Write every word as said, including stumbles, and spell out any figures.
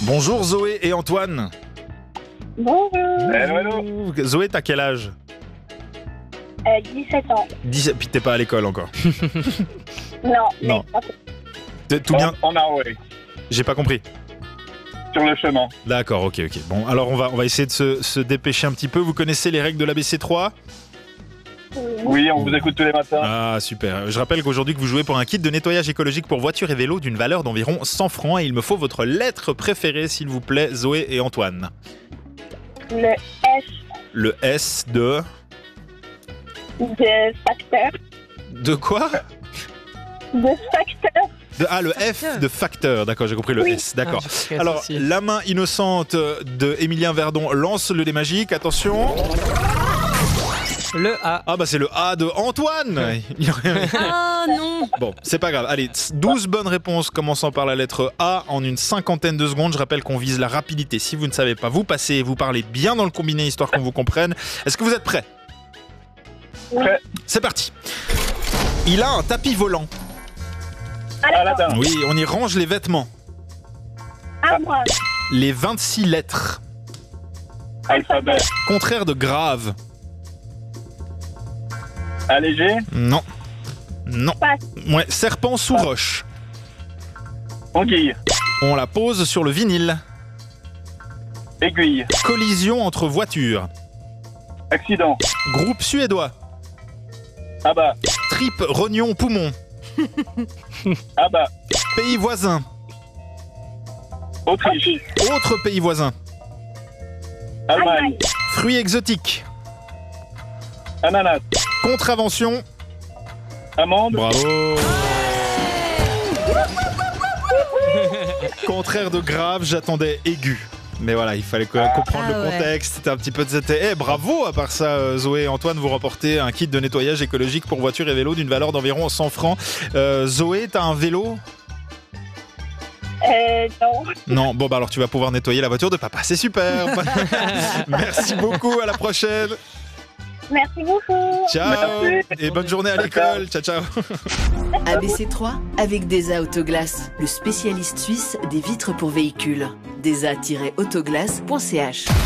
Bonjour Zoé et Antoine. Bonjour. Hello, hello. Zoé, t'as quel âge? Euh, dix-sept ans. dix Puis t'es pas à l'école encore. Non. Non. Mais... T'es tout bien? On a ouais. J'ai pas compris. Sur le chemin. D'accord, ok, ok. Bon, alors on va, on va essayer de se, se dépêcher un petit peu. Vous connaissez les règles de l'A B C trois? Oui, on vous écoute tous les matins. Ah, super. Je rappelle qu'aujourd'hui que vous jouez pour un kit de nettoyage écologique pour voitures et vélos d'une valeur d'environ cent francs. Et il me faut votre lettre préférée, s'il vous plaît, Zoé et Antoine. Le S Le S de... de facteur. De quoi? De facteur. De, ah, le F de facteur, d'accord, j'ai compris le Oui. S, d'accord. Ah, j'ai Alors, associé. la main innocente de Émilien Verdon lance le dé magique, attention. Le A. Ah bah c'est le A de Antoine. Ah non. Bon, c'est pas grave. Allez, douze bonnes réponses commençant par la lettre A en une cinquantaine de secondes. Je rappelle qu'on vise la rapidité. Si vous ne savez pas, vous passez et vous parlez bien dans le combiné histoire qu'on vous comprenne. Est-ce que vous êtes prêts? Prêt. C'est parti. Il a un tapis volant. Aladdin. Oui, on y range les vêtements. À moi. Les vingt-six lettres. Alphabet. Contraire de grave. Allégé. Non. Non. Passe. Ouais, serpent sous roche. Anguille. On la pose sur le vinyle. Aiguille. Collision entre voitures. Accident. Groupe suédois. Abat. Tripe, rognon, poumon. Abat. Pays voisin. Autriche. Autre pays voisin. Allemagne. Fruits exotiques. Ananas. Contravention. Amande. Bravo. Contraire de grave, j'attendais aigu. Mais voilà, il fallait co- comprendre Ah le ouais. contexte. C'était un petit peu de... c'était- Eh, bravo, à part ça, euh, Zoé et Antoine, vous remportez un kit de nettoyage écologique pour voitures et vélos d'une valeur d'environ cent francs. Euh, Zoé, t'as un vélo? Euh, non. Non, bon bah alors tu vas pouvoir nettoyer la voiture de papa, c'est super. Merci beaucoup, à la prochaine. Merci beaucoup. Ciao. Merci. Et bonne journée à l'école. Ciao, ciao. A B C trois avec Desa Autoglace, le spécialiste suisse des vitres pour véhicules. desa tiret autoglace point c h